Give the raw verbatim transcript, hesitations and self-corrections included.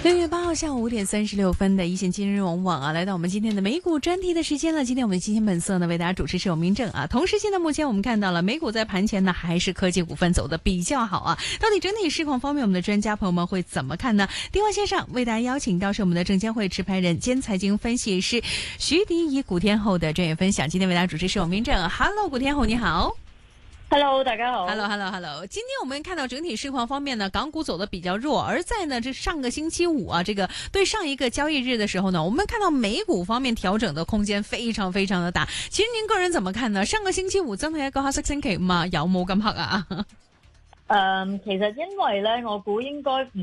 六月八号下午五點三十六分的一線金融網啊，來到我們今天的美股專題的時間了。今天我們今天本色呢為大家主持是有明正啊。同時現在目前我們看到了美股在盤前呢還是科技股份走得比較好啊。到底整體市況方面，我們的專家朋友們會怎麼看呢？電話線上為大家邀請到是我們的證監會持牌人兼財經分析師徐迪怡古天后的專業分享。今天為大家主持是有明正。Hello， 古天后你好。 Hello， 大家好。 Hello，Hello，Hello。今天我們看到整體市況方面呢，港股走得比較弱，而在呢，這上個星期五啊，這個對上一個交易日的時候呢，我們看到美股方面調整的空間非常非常的大。其實您個人怎麼看呢？上個星期五真係一個黑色星期五啊，有冇咁黑啊？ 誒、um, 其實因為咧，我估應該唔